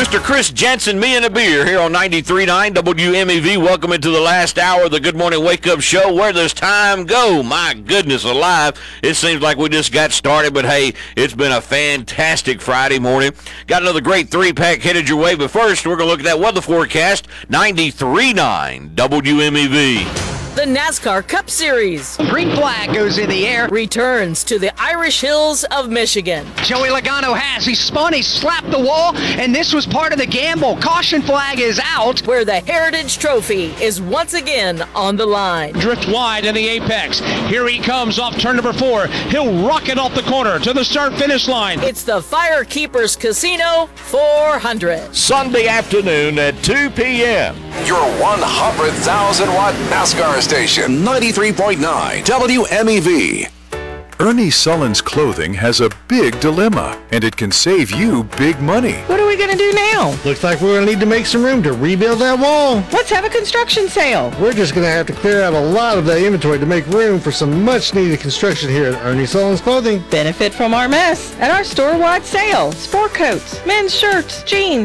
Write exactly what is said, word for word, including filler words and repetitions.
Mister Chris Jensen, me and a beer here on ninety-three point nine W M E V. Welcome into the last hour of the Good Morning Wake Up Show. Where does time go? My goodness alive. It seems like we just got started, but hey, it's been a fantastic Friday morning. Got another great three-pack headed your way, but first we're going to look at that weather forecast. ninety-three point nine W M E V. The NASCAR Cup Series. Green flag goes in the air. Returns to the Irish Hills of Michigan. Joey Logano has. He spun, he slapped the wall, and this was part of the gamble. Caution flag is out. Where the Heritage Trophy is once again on the line. Drift wide in the apex. Here he comes off turn number four. He'll rocket off the corner to the start-finish line. It's the Firekeepers Casino four hundred. Sunday afternoon at two p.m. Your one hundred thousand watt NASCAR station, ninety-three point nine W M E V. Ernie Sullen's Clothing has a big dilemma, and it can save you big money. What are we going to do now? Looks like we're going to need to make some room to rebuild that wall. Let's have a construction sale. We're just going to have to clear out a lot of that inventory to make room for some much-needed construction here at Ernie Sullen's Clothing. Benefit from our mess at our store-wide sale. Sport coats, men's shirts, jeans,